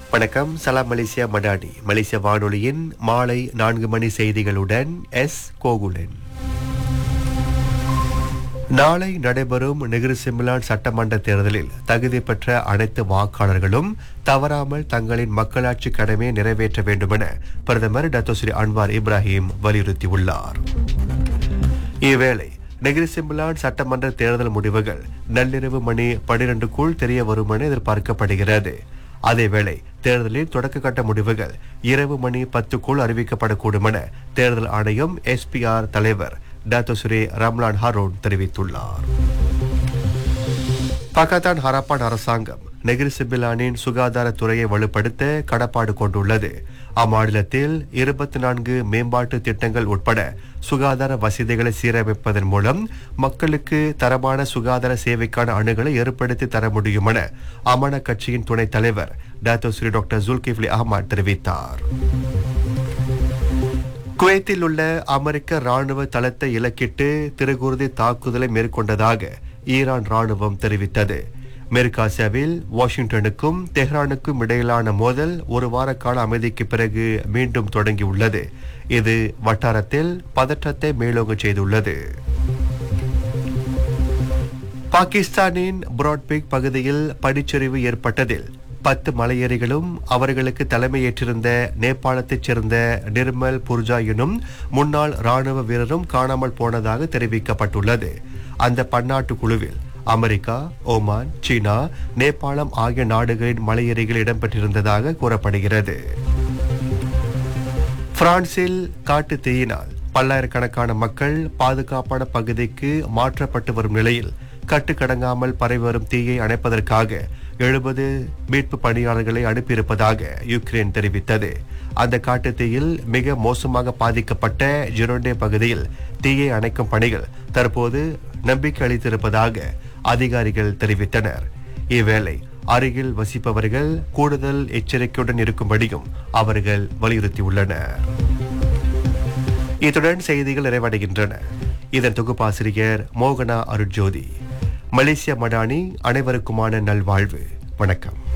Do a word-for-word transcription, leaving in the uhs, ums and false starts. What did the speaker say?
வணக்கம். சலாம் மலேசியா மடானி மலேசிய வானொலியின் மாலை நான்கு மணி செய்திகளுடன் எஸ் கோகுலன். நாளை நடைபெறும் நெகிரி சிம்லான் சட்டமன்ற தேர்தலில் தகுதி பெற்ற அனைத்து வாக்காளர்களும் தவறாமல் தங்களின் மக்களாட்சி கடமையை நிறைவேற்ற வேண்டுமென பிரதமர் டத்தோஸ்ரீ அன்வார் இப்ராஹிம் வலியுறுத்தியுள்ளார். இவ்வேளை நெகிரி சிம்லான் சட்டமன்ற தேர்தல் முடிவுகள் நள்ளிரவு மணி பனிரெண்டுக்குள் தெரிய வரும் என எதிர்பார்க்கப்படுகிறது. அதேவேளை தேர்தலின் தொடக்க கட்ட முடிவுகள் இரவு மணி பத்துக்குள் அறிவிக்கப்படக்கூடும் என தேர்தல் ஆணையம் எஸ்பிஆர் தலைவர் டத்தோஸ்ரீ ரம்லான் ஹரோன் தெரிவித்துள்ளார். பாகிஸ்தான் ஹராப்பான் அரசாங்கம் நெகிரி சிம்பிலானின் சுகாதாரத்துறையை வலுப்படுத்த கடப்பாடு கொண்டுள்ளது. அம்மாநிலத்தில் இருபத்தி நான்கு மேம்பாட்டு திட்டங்கள் உட்பட சுகாதார வசதிகளை சீரமைப்பதன் மூலம் மக்களுக்கு தரமான சுகாதார சேவைக்கான அணுகலை ஏற்படுத்தி தர முடியும் என அமன கட்சியின் துணைத் தலைவர் டத்தோஸ்ரீ டாக்டர் ஜுல்கிஃப்லி அஹ்மத் தெரிவித்தார். குவைத்தில் உள்ள அமெரிக்க ராணுவ தளத்தை இலக்கிட்டு திருகுருதி தாக்குதலை மேற்கொண்டதாக ஈரான் ராணுவம் தெரிவித்தது. மேற்காசியாவில் வாஷிங்டனுக்கும் தெஹ்ரானுக்கும் இடையிலான மோதல் ஒரு வார கால அமைதிக்கு பிறகு மீண்டும் தொடங்கியுள்ளது. இது வட்டாரத்தில் பதற்றத்தை மேலோங்க செய்துள்ளது. பாகிஸ்தானின் பிராட்பிக் பகுதியில் பனிச்சரிவு ஏற்பட்டதில் பத்து மலையேறிகளும் அவர்களுக்கு தலைமையேற்றிருந்த நேபாளத்தைச் சேர்ந்த நிர்மல் புர்ஜா எனும் முன்னாள் ராணுவ வீரரும் காணாமல் போனதாக தெரிவிக்கப்பட்டுள்ளது. அந்த பன்னாட்டு குழுவில் அமெரிக்கா, ஓமான், சீனா, நேபாளம் ஆகிய நாடுகளின் மலையேறிகள் இடம்பெற்றிருந்ததாக கூறப்படுகிறது. பிரான்சில் காட்டு தீயினால் பல்லாயிரக்கணக்கான மக்கள் பாதுகாப்பான பகுதிக்கு மாற்றப்பட்டு வரும் நிலையில் கட்டுக்கடங்காமல் பரவி வரும் தீயை அணைப்பதற்காக எழுபது மீட்பு பணியாளர்களை அனுப்பியிருப்பதாக யுக்ரைன் தெரிவித்தது. அந்த காட்டு தீயில் மிக மோசமாக பாதிக்கப்பட்ட ஜெரோண்டே பகுதியில் தீயை அணைக்கும் பணிகள் தற்போது நம்பிக்கை அளித்திருப்பதாக அதிகாரிகள் தெரிவித்தனர். இவ்வேளை அருகில் வசிப்பவர்கள் கூடுதல் எச்சரிக்கையுடன் இருக்கும்படியும் அவர்கள் வலியுறுத்தியுள்ளனர். இத்துடன் செய்திகள் நிறைவடைகின்றன. இதன் தொகுப்பாசிரியர் மோகனா அருட்ஜோதி. மலேசிய மடானி அனைவருக்குமான நல்வாழ்வு. வணக்கம்.